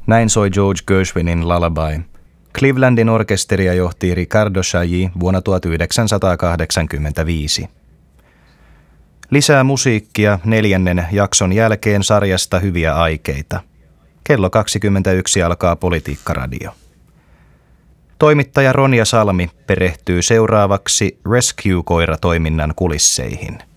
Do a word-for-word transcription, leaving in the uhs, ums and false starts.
Näin soi George Gershwinin Lullaby. Clevelandin orkesteria johti Ricardo Chailly vuonna tuhatyhdeksänsataakahdeksankymmentäviisi. Lisää musiikkia neljännen jakson jälkeen sarjasta Hyviä aikeita. Kello kaksikymmentäyksi alkaa Politiikkaradio. Toimittaja Ronja Salmi perehtyy seuraavaksi Rescue-koiratoiminnan kulisseihin.